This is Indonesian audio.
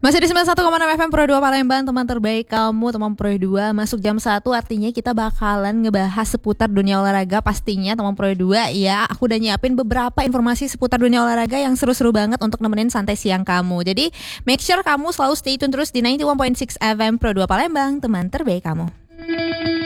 Masih di 91,6 FM Pro 2 Palembang, teman terbaik kamu, teman Pro 2. Masuk jam 1 artinya kita bakalan ngebahas seputar dunia olahraga pastinya teman Pro 2 ya. Aku udah nyiapin beberapa informasi seputar dunia olahraga yang seru-seru banget untuk nemenin santai siang kamu. Jadi make sure kamu selalu stay tune terus di 91.6 FM Pro 2 Palembang, teman terbaik kamu.